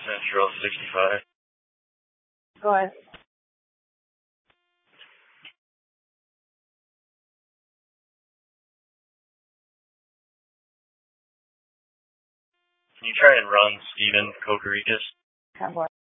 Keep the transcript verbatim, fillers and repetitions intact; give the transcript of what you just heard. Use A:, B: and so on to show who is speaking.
A: Central sixty-five.
B: Go ahead.
A: Can you try and run Steven Kokorikis?
B: Ten four.